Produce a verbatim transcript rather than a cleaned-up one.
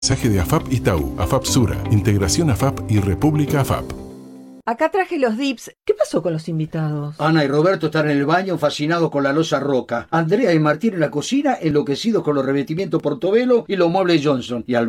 Mensaje de AFAP Itaú, AFAP Sura, Integración AFAP y República AFAP. Acá traje los dips. ¿Qué pasó con los invitados? Ana y Roberto están en el baño fascinados con la loza Roca. Andrea y Martín en la cocina enloquecidos con los revestimientos Portobelo y los muebles Johnson. Y